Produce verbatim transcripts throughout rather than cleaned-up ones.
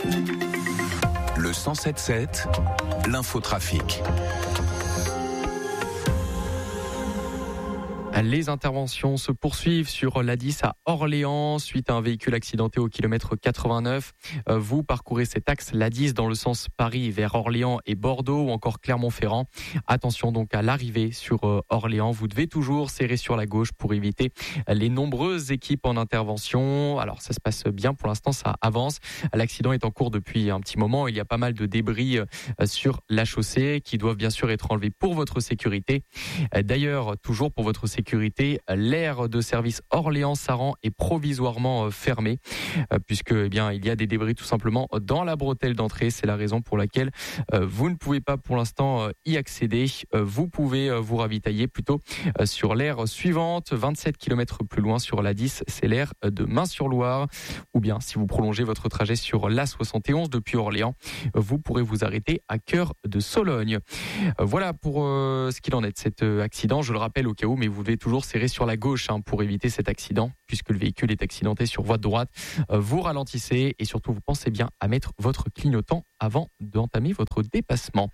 Le cent sept sept, l'infotrafic. Les interventions se poursuivent sur l'A dix à Orléans suite à un véhicule accidenté au kilomètre quatre-vingt-neuf. Vous parcourez cet axe l'A dix dans le sens Paris vers Orléans et Bordeaux ou encore Clermont-Ferrand. Attention donc à l'arrivée sur Orléans. Vous devez toujours serrer sur la gauche pour éviter les nombreuses équipes en intervention. Alors ça se passe bien pour l'instant, ça avance. L'accident est en cours depuis un petit moment. Il y a pas mal de débris sur la chaussée qui doivent bien sûr être enlevés pour votre sécurité. D'ailleurs, toujours pour votre sécurité, Sécurité, l'aire de service Orléans-Saran est provisoirement fermée puisque eh bien il y a des débris tout simplement dans la bretelle d'entrée. C'est la raison pour laquelle vous ne pouvez pas pour l'instant y accéder. Vous pouvez vous ravitailler plutôt sur l'aire suivante, vingt-sept kilomètres plus loin sur l'A dix, c'est l'aire de Main-sur-Loire. Ou bien si vous prolongez votre trajet sur l'A soixante et onze depuis Orléans, vous pourrez vous arrêter à Cœur de Sologne. Voilà pour ce qu'il en est de cet accident. Je le rappelle au cas où, mais vous devez toujours serrer sur la gauche hein, pour éviter cet accident, puisque le véhicule est accidenté sur voie de droite. Euh, vous ralentissez et surtout vous pensez bien à mettre votre clignotant avant d'entamer votre dépassement.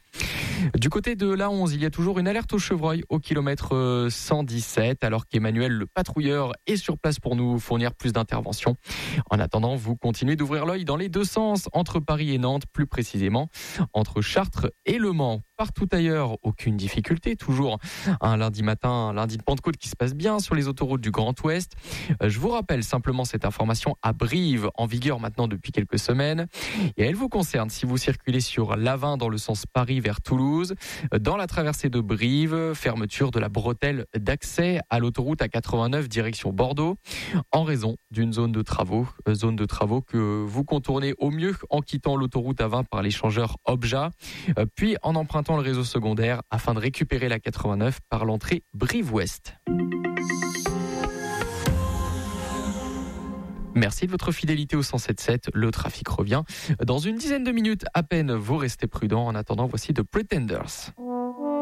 Du côté de l'A onze, il y a toujours une alerte au chevreuil au kilomètre cent dix-sept, alors qu'Emmanuel, le patrouilleur, est sur place pour nous fournir plus d'interventions. En attendant, vous continuez d'ouvrir l'œil dans les deux sens, entre Paris et Nantes, plus précisément entre Chartres et Le Mans. Partout ailleurs, aucune difficulté. Toujours un lundi matin, un lundi de Pentecôte qui se passe bien sur les autoroutes du Grand Ouest. Je vous rappelle simplement cette information à Brive, en vigueur maintenant depuis quelques semaines. Et elle vous concerne si vous circulez sur l'A vingt dans le sens Paris vers Toulouse. Dans la traversée de Brive, fermeture de la bretelle d'accès à l'autoroute A quatre-vingt-neuf direction Bordeaux, en raison d'une zone de travaux. Zone de travaux que vous contournez au mieux en quittant l'autoroute A vingt par l'échangeur Obja, puis en empruntant le réseau secondaire afin de récupérer la quatre-vingt-neuf par l'entrée Brive-Ouest. Merci de votre fidélité au cent sept sept. Le trafic revient dans une dizaine de minutes à peine. Vous restez prudents. En attendant, voici The Pretenders.